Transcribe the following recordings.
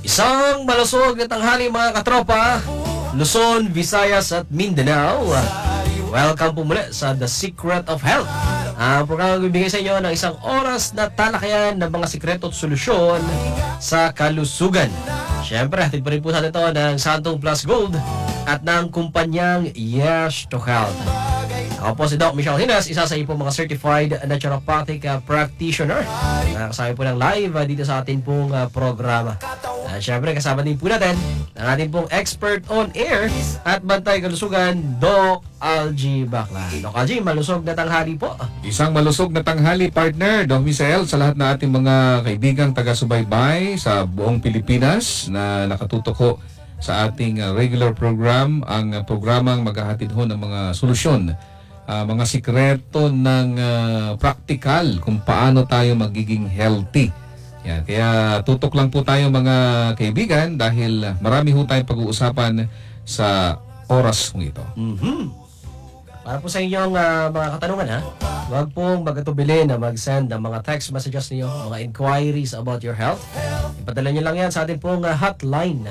Isang malusog na tanghali mga katropa, Luzon, Visayas at Mindanao. Welcome po muli sa The Secret of Health. Ang programa bibigay sa inyo ng isang oras na talakayan ng mga sikreto at solusyon sa kalusugan. Siyempre, hatid pa rin po sa atin ito ng Santong Plus Gold at ng kumpanyang Yes to Health. Ako po si Doc Michelle Hinas, isa sa iyo po mga certified naturopathic practitioner. Nakakasama po ng live dito sa atin pong programa. At syempre kasama din po natin ang ating pong expert on air at bantay kalusugan, Doc Algie Bacla. Doc Algie, malusog na tanghali po. Isang malusog na tanghali, partner, Doc Michelle, sa lahat na ating mga kaibigang taga-subaybay sa buong Pilipinas na nakatutok ho sa ating regular program, ang programang maghahatid ho ng mga solusyon, mga sikreto ng practical kung paano tayo magiging healthy. Yan, kaya tutok lang po tayo mga kaibigan dahil marami ho tayong pag-uusapan sa oras kong ito. Para po sa inyong mga katanungan, huwag pong magatubili na mag-send ng mga text messages niyo, mga inquiries about your health. Ipadala niyo lang yan sa ating pong hotline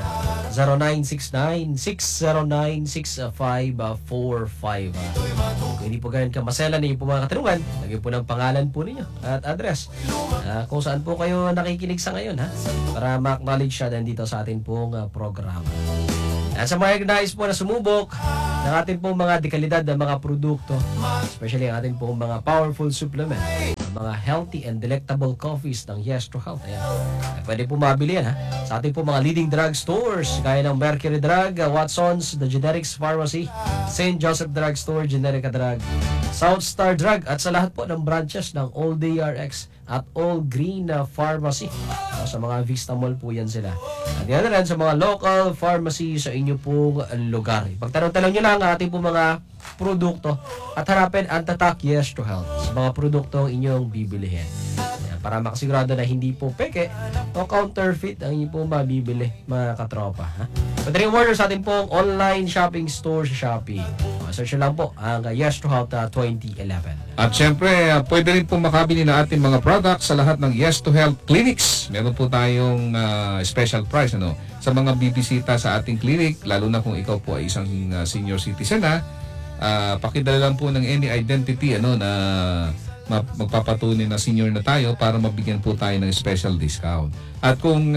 0969-609-6545. Kung hindi po ganun kamaselan ninyo po mga katanungan, lagyan po ng pangalan po ninyo at address. Kung saan po kayo nakikinig sa ngayon, para ma-acknowledge siya din dito sa ating pong programa. At sa mga nais po na sumubok ng ating pong mga dekalidad na mga produkto, especially ang ating pong mga powerful supplement, mga healthy and delectable coffees ng Yes to Health. Ayan. Pwede po mabili yan sa ating pong mga leading drug stores gaya ng Mercury Drug, Watson's, The Generics Pharmacy, St. Joseph Drug Store, Generica Drug, South Star Drug at sa lahat po ng branches ng All Day RX at All Green Pharmacy. Sa mga Vista Mall po yan sila. At yan na rin sa mga local pharmacy sa inyo pong lugar. Pagtanong-tanong nyo lang ang ating pong mga produkto at harapin ang tatak Yes to Health sa mga produktong inyong bibilihin. Yan, para makasigurado na hindi po peke o counterfeit ang inyong pong mabibili mga katropa. Pwede rin order sa ating pong online shopping store sa Shopee. Search lang po ang Yes to Health 2011. At syempre, pwede rin pong makabili na ating mga products sa lahat ng Yes to Health clinics. Meron po tayong special price sa mga bibisita sa ating clinic, lalo na kung ikaw po ay isang senior citizen pakidala lang po ng any identity na magpapatunay na senior na tayo para mabigyan po tayo ng special discount. At kung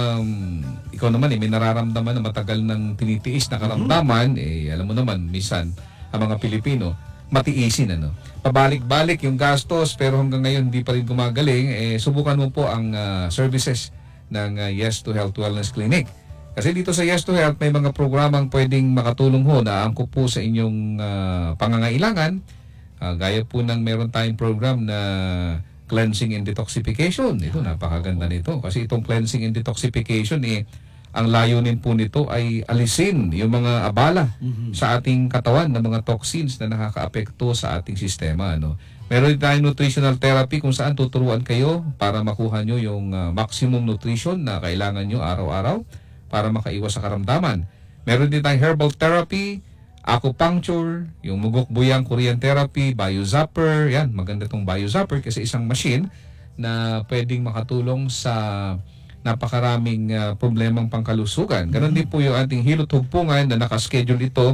ikaw naman may nararamdaman na matagal nang tinitiis na karamdaman, alam mo naman, minsan ang mga Pilipino matiisin pabalik-balik yung gastos pero hanggang ngayon hindi pa rin gumagaling, subukan mo po ang services ng Yes to Health Wellness Clinic. Kasi dito sa Yes to Health may mga programang pwedeng makatulong ho na angkop po sa inyong pangangailangan. Gaya po ng meron tayong program na cleansing and detoxification. Ito, napakaganda nito. Kasi itong cleansing and detoxification, ang layunin po nito ay alisin yung mga abala sa ating katawan na mga toxins na nakakaapekto sa ating sistema. Meron din tayong nutritional therapy kung saan tuturuan kayo para makuha nyo yung maximum nutrition na kailangan nyo araw-araw para makaiwas sa karamdaman. Meron din tayong herbal therapy, acupuncture, yung mugok-buyang Korean therapy, biozapper. Yan, maganda itong biozapper kasi isang machine na pwedeng makatulong sa napakaraming problemang pangkalusugan. Ganon din po yung ating hilot hugpungan na nakaschedule ito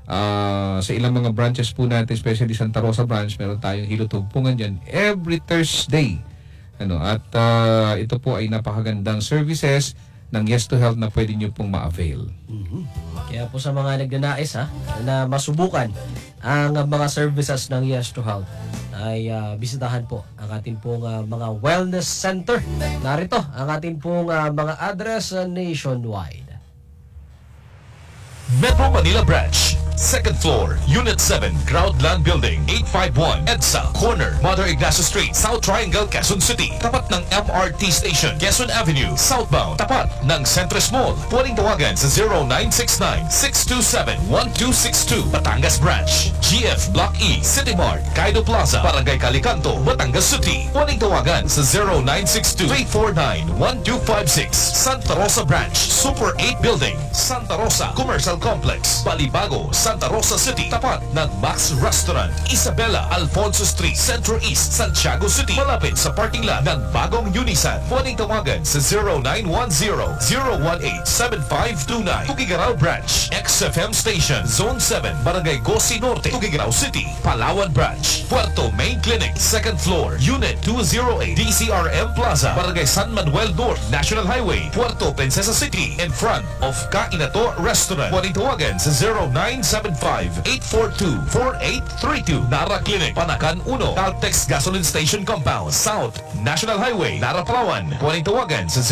sa ilang mga branches po natin, especially Santa Rosa branch. Meron tayong hilot hugpungan dyan every Thursday. At ito po ay napakagandang services ng Yes to Health na pwede nyo pong ma-avail. Kaya po sa mga nagnanais na masubukan ang mga services ng Yes to Health ay bisitahan po ang ating pong mga wellness center. Narito ang ating pong mga address nationwide. Metro Manila Branch, 2nd floor, Unit 7, Groundland Building, 851, EDSA, corner, Mother Ignacio Street, South Triangle, Quezon City. Tapat ng MRT Station, Quezon Avenue, southbound. Tapat ng Centris Mall. Pwedeng tawagan sa 0969-627-1262. Batangas Branch, GF Block E, City Mart, Kaido Plaza, Barangay Calicanto, Batangas City. Pwedeng tawagan sa 0962-349-1256. Santa Rosa Branch, Super 8 Building, Santa Rosa Commercial Complex, Balibago, Santa Rosa City, tapat ng Max Restaurant. Isabela, Alfonso Street, Centro East, Santiago City, malapit sa parking lot ng bagong Unisan. Pwedeng tawagan sa 0910-018-7529. Tugigarao Branch, XFM Station, Zone 7, Barangay Gosi Norte, Tugigarao City, Palawan Branch, Puerto Main Clinic, 2nd floor, Unit 208, DCRM Plaza, Barangay San Manuel North, National Highway, Puerto Princesa City, in front of Kainato Restaurant. Pwedeng tawagan sa 0975-842-4832. Nara Clinic, Panakan 1, Caltex Gasoline Station Compound, South, National Highway, Nara Palawan. Pwedeng tawagan sa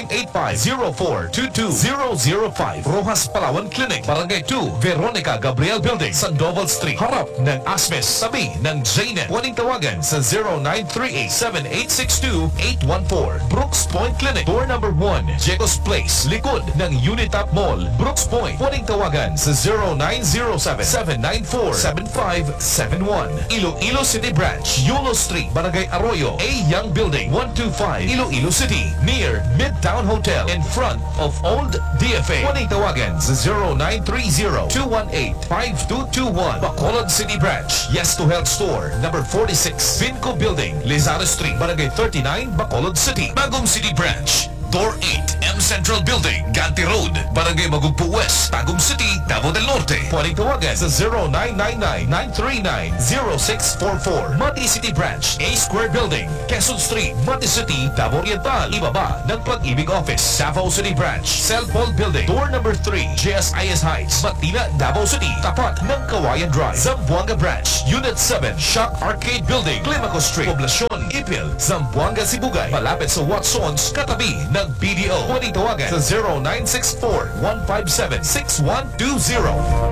0985-0422-005. Rojas Palawan Clinic, Barangay 2, Veronica Gabriel Building, Sandoval Street, harap ng Asmes, sabi ng JNet. Pwedeng tawagan sa 0938-7862-814. Brooks Point Clinic, door number 1, Jecos Place, likod ng Unitap Mall, Brooks Point. Pwedeng tawagan sa 0907-794-7571. Iloilo City Branch, Yulo Street, Barangay Arroyo, A. Young Building, 125, Iloilo City, near Midtown Hotel, in front of Old DFA. Pwedeng tawagan sa 0930-218-5221. Bacolod City Branch, Yes to Health Store, number 46, Vinco Building, Lizardo Street, Barangay 39, Bacolod City. Bagong City Branch, Door 8, M Central Building, Ganti Road, Barangay Magugpo West, Tagum City, Davao del Norte. Pwedeng tawagan sa 0999-939-0644. Mati City Branch, A Square Building, Quezon Street, Mati City, Davao Oriental, ibaba ng Pag-ibig Office. Davao City Branch, Cellphone Building, door number 3, JSIS Heights, Matina, Davao City, tapat ng Kawayan Drive. Zamboanga Branch, Unit 7, Shock Arcade Building, Climaco Street, Poblacion, Ipil, Zamboanga, Sibugay, malapit sa Watsons, katabi ng BDO. Pwedeng tawagan sa 0964-157-6120.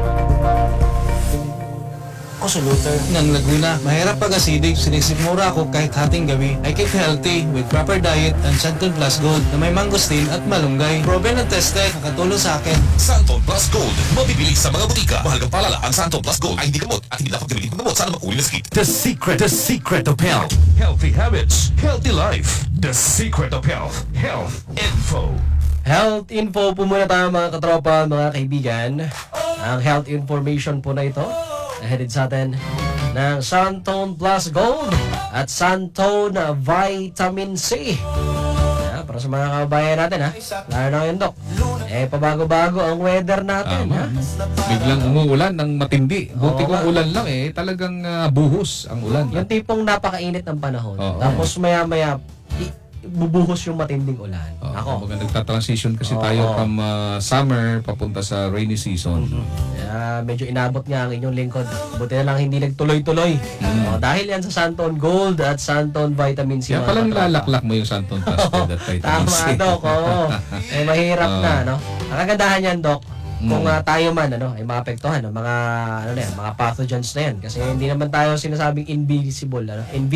Ako sa Luther ng Laguna. Mahirap pag acidic, sinisigmura ako kahit hating gabi. I keep healthy with proper diet and Santon Plus Gold na may mangosteen at malunggay. Proven and tested, nakatulong sa akin. Santon Plus Gold, mabibili sa mga butika. Mahal kang paalala, ang Santon Plus Gold ay hindi gamot at hindi dapat gamitin pang gamot sa uli na sakit. The secret of health. Healthy habits, healthy life. The secret of health. Health info. Health info po muna tayo mga katropa, mga kaibigan. Ang health information po na ito headed sa atin ng Santon Plus Gold at Santon Vitamin C. Para sa mga kababayan natin ha. Lalo na yun, Dok. Pabago-bago ang weather natin ha. Biglang umuulan ng matindi. Buti kung ulan lang talagang buhos ang ulan. Yung tipong napakainit ng panahon. Oo. Tapos maya-maya bubuhos yung matinding ulan. Ako. Nagta-transition kasi tayo from summer papunta sa rainy season. Medyo inabot nga ang inyong lingkod. Buti na lang hindi nagtuloy-tuloy. Dahil yan sa Santon Gold at Santon Vitamin C. Kaya palang lalaklak mo yung Santon Plus Gold at Vitamin C. Tama, Dok. Mahirap na, no? Ang kagandahan yan, Dok, kung tayo man ay maapektuhan ng mga mga pathogens na yan, kasi hindi naman tayo sinasabing invincible.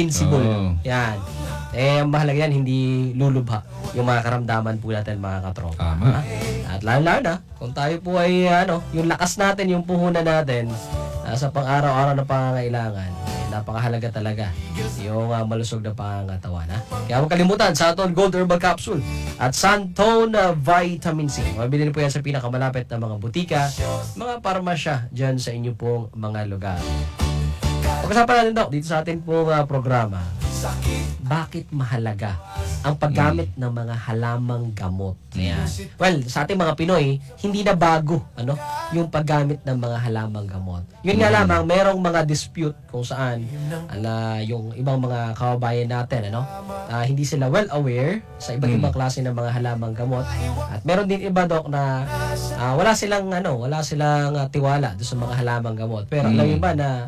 Yan. Ang mahalaga yan, hindi lulubha yung mga karamdaman po natin, mga katropa. Tama. At lalo na kung tayo po ay yung lakas natin, yung puhunan natin sa pang-araw-araw na pangangailangan, napakahalaga talaga yung malusog na pangangatawan. Kaya huwag kalimutan, Santon Gold Herbal Capsule at Santon Vitamin C. Mabili po yan sa pinakamalapit na mga butika, mga parmasya dyan sa inyo pong mga lugar. Pag-usapan natin, Dok, dito sa ating pong programa, bakit mahalaga ang paggamit ng mga halamang gamot? Ayan. Well, sa ating mga Pinoy, hindi na bago yung paggamit ng mga halamang gamot. Yun nga lamang, merong mga dispute kung saan yung ibang mga kababayan natin, hindi sila well aware sa iba't ibang klase ng mga halamang gamot. At meron din iba, Dok, na wala silang tiwala doon sa mga halamang gamot. Pero alam mo ba na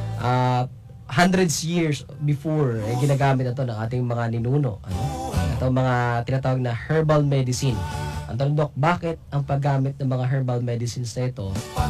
hundreds years before ginagamit ito ng ating mga ninuno. Ito mga tinatawag na herbal medicine. Ang tanong, Dok, bakit ang paggamit ng mga herbal medicines na ito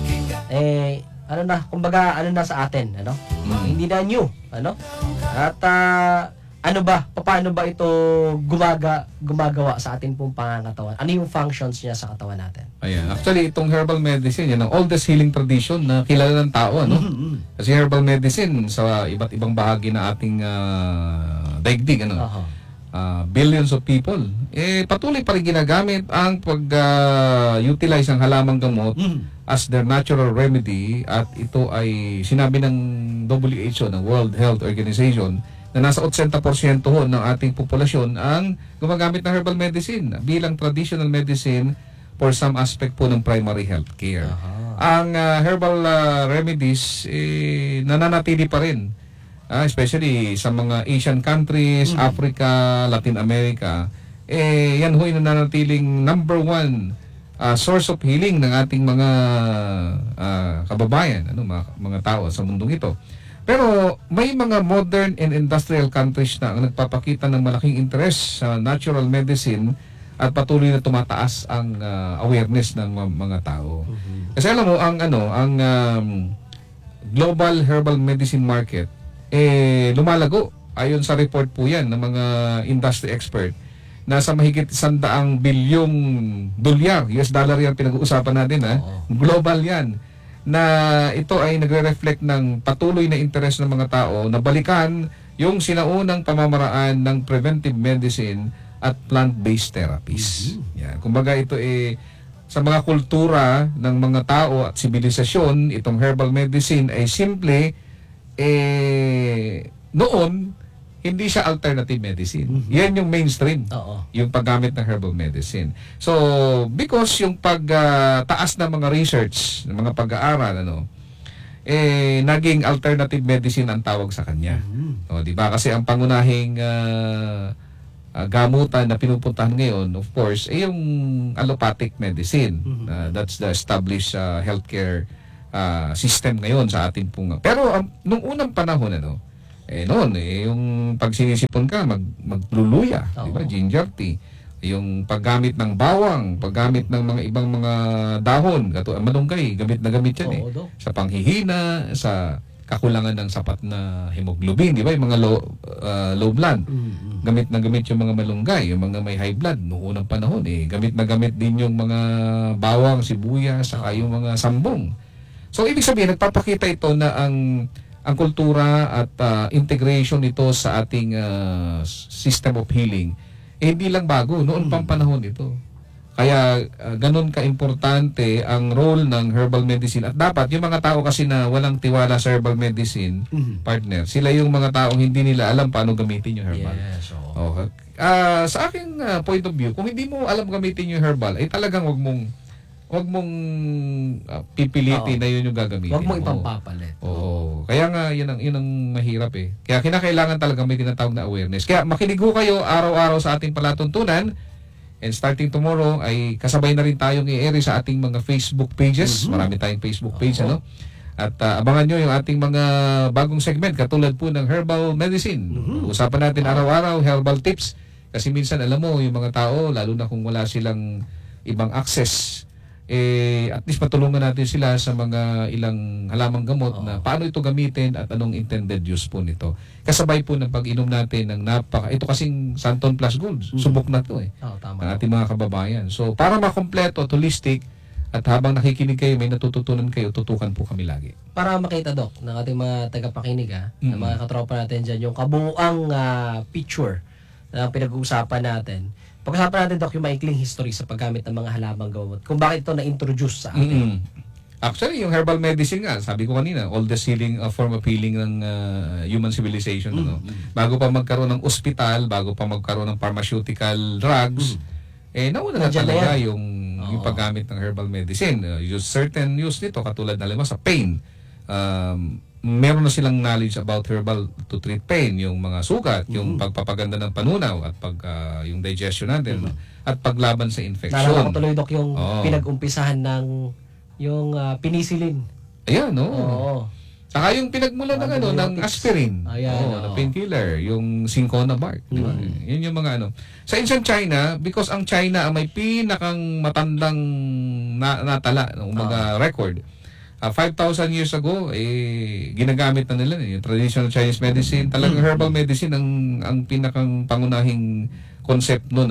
kumbaga sa atin, hindi na new, At paano ba ito gumagawa sa ating pong pangangatawan? Ano yung functions niya sa katawan natin? Ayan. Actually, itong herbal medicine, yan ang oldest healing tradition na kilala ng tao, Kasi herbal medicine sa iba't ibang bahagi na ating daigdig, billions of people, patuloy pa rin ginagamit ang pag-utilize ng halamang gamot as their natural remedy, at ito ay sinabi ng WHO, ng World Health Organization, na nasa 80% ho ng ating populasyon ang gumagamit ng herbal medicine bilang traditional medicine for some aspect po ng primary health care. Ang herbal remedies nananatili pa rin, especially sa mga Asian countries, Africa, Latin America. Yan ho yung nananatiling number one source of healing ng ating mga kababayan, mga tao sa mundong ito. Pero may mga modern and industrial countries na ang nagpapakita ng malaking interest sa natural medicine at patuloy na tumataas ang awareness ng mga tao. Kasi alam mo ang global herbal medicine market lumalago ayon sa report po yan ng mga industry expert. Nasa mahigit 100 bilyong dolyar, US dollar yan pinag-uusapan natin, global yan, na ito ay nagre-reflect ng patuloy na interes ng mga tao na balikan yung sinaunang pamamaraan ng preventive medicine at plant-based therapies. Yan. Kumbaga ito sa mga kultura ng mga tao at sibilisasyon, itong herbal medicine ay simple noon hindi siya alternative medicine. Yan yung mainstream. Yung paggamit ng herbal medicine. So, because yung pagtaas ng mga research, ng mga pag-aaral, naging alternative medicine ang tawag sa kanya. Di ba? Kasi ang pangunahing gamutan na pinupuntahan ngayon, of course, yung allopathic medicine. That's the established healthcare system ngayon sa ating pong. Pero nung unang panahon, yung pag sinisipon ka, magluluya, di ba? Ginger tea. Yung paggamit ng bawang, paggamit ng mga ibang mga dahon, malunggay, gamit na gamit yan sa panghihina, sa kakulangan ng sapat na hemoglobin, di ba? Yung mga low blood. Gamit na gamit yung mga malunggay, yung mga may high blood noong unang panahon, gamit na gamit din yung mga bawang, sibuyas, saka yung mga sambong. So, ibig sabihin, nagpapakita ito na ang kultura at integration nito sa ating system of healing, hindi lang bago, noon pang panahon ito. Kaya ganun ka-importante ang role ng herbal medicine. At dapat, yung mga tao kasi na walang tiwala sa herbal medicine, partner, sila yung mga taong hindi nila alam paano gamitin yung herbal. Yes, sa aking point of view, kung hindi mo alam gamitin yung herbal, ay talagang wag mong pipilitin na yun yung gagamitin. Wag mong ipampapalit. Kaya nga yun ang mahirap Kaya kinakailangan talaga may tinatawag na awareness. Kaya makinig ho kayo araw-araw sa ating palatuntunan, and starting tomorrow ay kasabay na rin tayong i-air sa ating mga Facebook pages. Marami tayong Facebook page, At abangan nyo yung ating mga bagong segment katulad po ng herbal medicine. Usapan natin araw-araw herbal tips kasi minsan alam mo yung mga tao, lalo na kung wala silang ibang access, at least patulungan natin sila sa mga ilang halamang gamot na paano ito gamitin at anong intended use po nito. Kasabay po ng pag-inom natin ng ito kasing Santon Plus Gold, subok na ito Tama. ng ating mga kababayan. So para makompleto at holistic, at habang nakikinig kayo, may natututunan kayo, tutukan po kami lagi. Para makita, Doc, ng ating mga tagapakinig, ng mga katropa natin dyan, yung kabuuang picture na pinag-uusapan natin. Pag-usapan natin, Doc, yung maikling history sa paggamit ng mga halamang gamot. Kung bakit ito na-introduce sa atin. Actually, yung herbal medicine nga, sabi ko kanina, oldest healing form of healing ng human civilization. Bago pa magkaroon ng ospital, bago pa magkaroon ng pharmaceutical drugs, nauna na talaga yung paggamit ng herbal medicine. Certain use nito, katulad na sa pain. Meron na silang knowledge about herbal to treat pain, yung mga sugat, yung pagpapaganda ng panunaw at yung digestion natin, at paglaban sa infection. Nalala ko tuloy, Doc, yung pinag-umpisahan ng yung penicillin. Ayan, Saka yung pinagmula ng aspirin, na painkiller, yung cinchona bark, di ba? Yun yung mga Sa ancient China, because ang China may pinakang matandang natala ng mga record. 5,000 years ago, ginagamit na nila yung traditional Chinese medicine. Talagang herbal medicine ang pinakang pangunahing concept nun,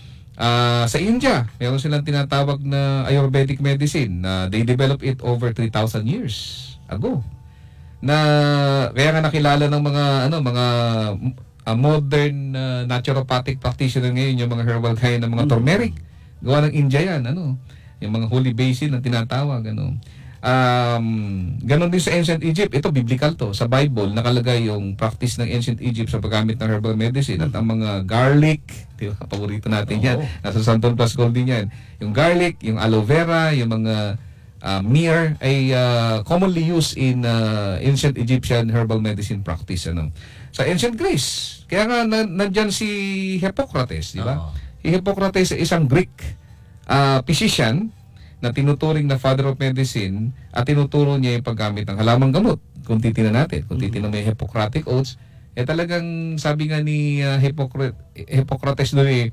sa India, meron silang tinatawag na Ayurvedic medicine na they developed it over 3,000 years ago. Na kaya nga nakilala ng mga modern naturopathic practitioner ngayon, yung mga herbal kaya ng mga turmeric. Gawa ng India yan, ano? Yung mga holy basil na tinatawag, ano? Ganon din sa ancient Egypt. Ito, biblical to. Sa Bible, nakalagay yung practice ng ancient Egypt sa paggamit ng herbal medicine at ang mga garlic, di ba? Paborito natin yan. Nasa Santon Plus Gold din yan. Yung garlic, yung aloe vera, yung mga myrrh ay commonly used in ancient Egyptian herbal medicine practice. Ano? Sa ancient Greece, kaya nga nandyan si Hippocrates, di ba? Si Hippocrates ay isang Greek physician na tinuturing na father of medicine at tinuturo niya yung paggamit ng halamang gamot. Kung titingnan natin, kung titingnan mo yung Hippocratic Oaths, talagang sabi nga ni Hippocrates doon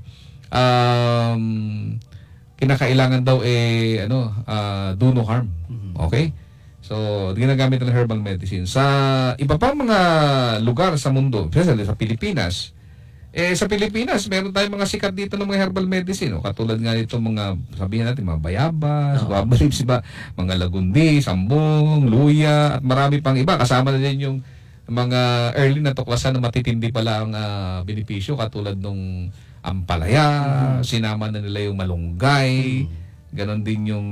kinakailangan daw do no harm. Okay? So, ginagamit ng herbal medicine. Sa iba pang mga lugar sa mundo, especially sa Pilipinas, sa Pilipinas, meron tayong mga sikat dito ng mga herbal medicine. Katulad nga nito mga, sabihin natin, mga bayabas, guava leaves, iba, mga lagundi, sambong, luya, at marami pang iba. Kasama na din yung mga early na tuklasan na matitindi pala ang benepisyo, katulad nung ampalaya, sinama na nila yung malunggay, ganon din yung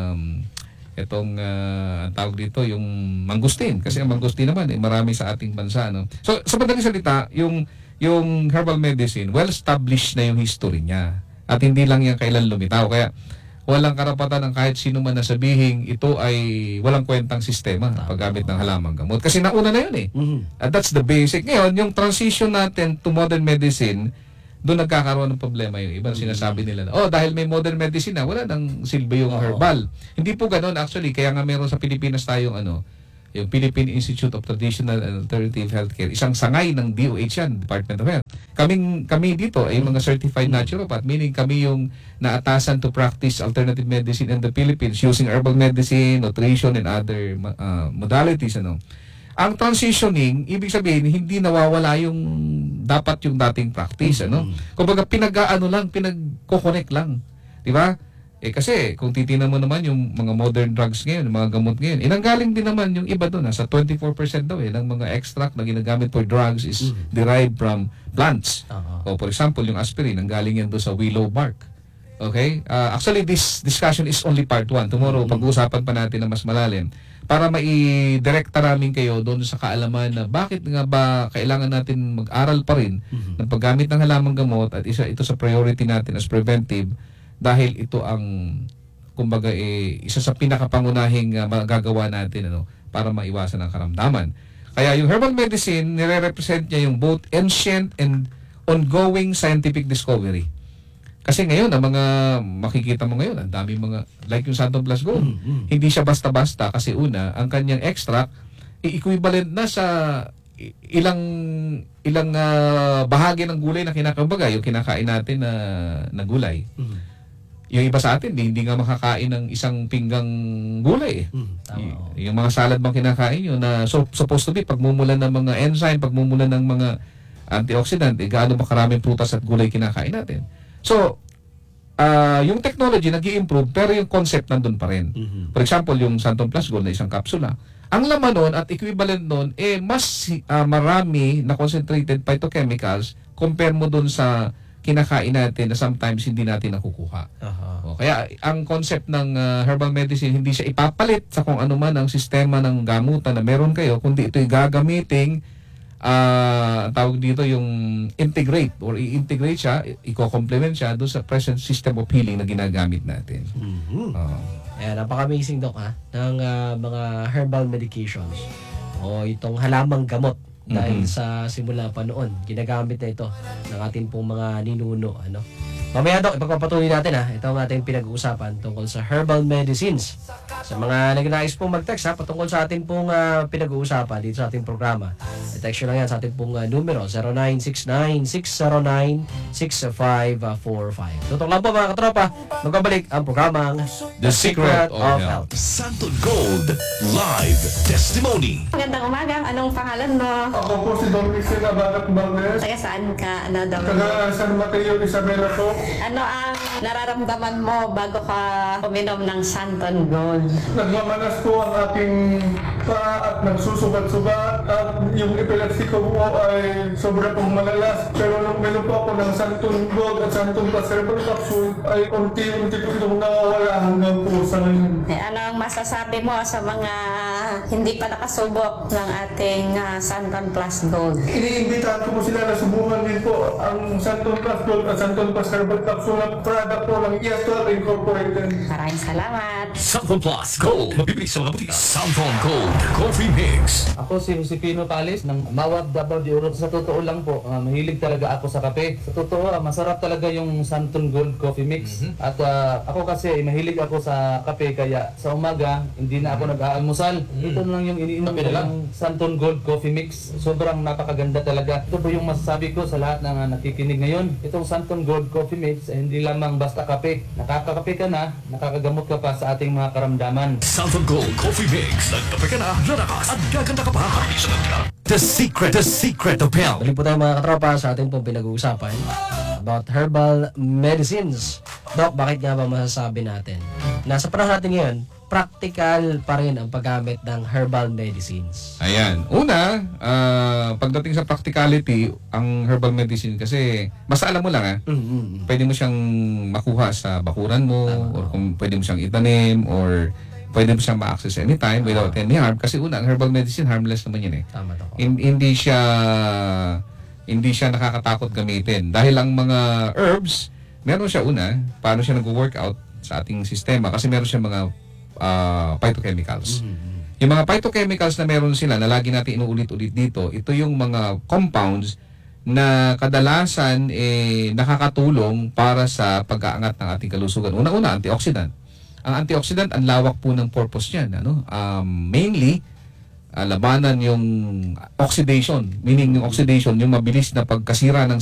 ang tawag dito, yung mangustin. Kasi ang mangustin naman, marami sa ating bansa. No? So, sa madaling salita, yung herbal medicine, well-established na yung history niya. At hindi lang yan kailan lumitaw. Kaya walang karapatan ng kahit sino man na sabihin ito ay walang kwentang sistema paggamit ng halamang gamot. Kasi nauna na yun eh. At that's the basic. Ngayon, yung transition natin to modern medicine, doon nagkakaroon ng problema yung iba. Sinasabi nila na, dahil may modern medicine na, wala nang silbi yung herbal. Hindi po ganun actually. Kaya nga meron sa Pilipinas tayong yung Philippine Institute of Traditional and Alternative Healthcare, isang sangay ng DOH yan, Department of Health. Kami dito ay mga certified naturopath, meaning kami yung naatasan to practice alternative medicine in the Philippines using herbal medicine, nutrition, and other modalities. Ang transitioning, ibig sabihin, hindi nawawala yung dapat yung dating practice. Kumbaga, pinagko-connect lang. Di ba? Kasi kung titingnan mo naman yung mga modern drugs ngayon, mga gamot ngayon, nanggaling din naman yung iba doon. Sa 24% daw ng mga extract na ginagamit for drugs is derived from plants. O for example, yung aspirin, nanggaling yan doon sa willow bark. Okay? Actually, this discussion is only part 1. Tomorrow, pag-uusapan pa natin na mas malalim para mai-direkta namin kayo doon sa kaalaman na bakit nga ba kailangan natin mag-aral pa rin ng paggamit ng halamang gamot at ito sa priority natin as preventive. Dahil ito ang, kumbaga, isa sa pinakapangunahing magagawa natin para maiwasan ang karamdaman. Kaya yung herbal medicine, nire-represent niya yung both ancient and ongoing scientific discovery. Kasi ngayon, ang mga makikita mo ngayon, ang dami mga, like yung Santon Plus Gold, hindi siya basta-basta kasi una, ang kanyang extract, equivalent na sa ilang bahagi ng gulay na yung kinakain natin na gulay. Yung iba sa atin, hindi nga makakain ng isang pinggang gulay. Yung mga salad bang kinakain yun na supposed to be pagmumulan ng mga enzyme, pagmumulan ng mga antioxidant, gaano ba karaming prutas at gulay kinakain natin. So, yung technology nag-i-improve pero yung concept nandun pa rin. For example, yung Santon Plus Gold na isang kapsula. Ang laman nun at equivalent nun, mas marami na concentrated phytochemicals compare mo dun sa kinakain natin na sometimes hindi natin nakukuha. Kaya ang concept ng herbal medicine, hindi siya ipapalit sa kung ano man ang sistema ng gamutan na meron kayo, kundi ito'y gagamiting tawag dito yung integrate or i-integrate siya, i-complement siya doon sa present system of healing na ginagamit natin. Ayan, napaka-amazing Doc ng mga herbal medications o itong halamang gamot. Dahil sa simula pa noon, ginagamit na ito ng ating pong mga ninuno. Mamaya Doc, ipagpapatuloy natin ito ang ating pinag-uusapan tungkol sa herbal medicines. Sa mga nagnais pong mag-text patungkol sa ating pong pinag-uusapan dito sa ating programa. I-text nyo lang yan sa ating pong numero 0969-609-6545. Tutok lang po mga katropa, magbabalik ang programang The Secret of Health. Santon Gold Live Testimony. Magandang umaga. Anong pangalan mo? Ako po si Don Mixela Bagat Valdez. Taga saan ka? Daw? Taga San Mateo, Isabela po. Ano ang nararamdaman mo bago ka uminom ng Santon Gold? Nagmamanas po ang aking pa at nagsusugat-sugat at yung epilepsy ko po ay sobra pong malalas. Pero nung meron po ako ng Santon Gold at Santon Plus Herbal Capsule ay unti-unti po itong nawawala hanggang po sa ngayon. Ano ang masasabi mo sa mga hindi pa nakasubok ng ating Santon Plus Gold? Iniimbitahan ko po sila na subukan din po ang Santon Plus Gold at Santon Plus Herbal Capsule na product po ng Yes12 Incorporated. Maraming salamat. Santon Plus Gold. Mabibili sa mga butika. Santon Gold Coffee Mix. Ako si Josepino Palis ng Mawag Davao de Oro. Sa totoo lang po, mahilig talaga ako sa kape. Sa totoo, masarap talaga yung Santon Gold Coffee Mix. At ako kasi mahilig ako sa kape kaya sa umaga hindi na ako nag-aalmusal. Ito lang yung iniinom ko ng Santon Gold Coffee Mix. Sobrang napakaganda talaga. Ito po yung masasabi ko sa lahat ng nakikinig ngayon. Itong Santon Gold Coffee Mix ay hindi lamang basta kape. Nakakakape ka na, nakakagamot ka pa sa ating mga karamdaman. Santon Gold Coffee Mix. Nagkape ka na, lalakas at gaganda ka pa. The secret of health. Balik po tayo mga katropa sa atin pong pinag-uusapan about herbal medicines. Doc, bakit nga ba masasabi natin na sa panahon natin ngayon, practical pa rin ang paggamit ng herbal medicines? Ayan. Una, pagdating sa practicality, ang herbal medicine kasi, basta alam mo lang pwede mo siyang makuha sa bakuran mo, or kung pwede mo siyang itanim, or pwede mo siyang ma-access anytime without any harm. Kasi una, ang herbal medicine, harmless naman yun eh. Tama to. Hindi siya nakakatakot gamitin. Dahil ang mga herbs, meron siya una, paano siya nag-workout sa ating sistema kasi meron siya mga phytochemicals. Yung mga phytochemicals na meron sila na lagi natin inuulit-ulit dito, ito yung mga compounds na kadalasan nakakatulong para sa pag-aangat ng ating kalusugan. Una-una, antioxidant. Ang antioxidant, ang lawak po ng purpose niyan. Mainly, labanan yung oxidation. Meaning yung oxidation, yung mabilis na pagkasira ng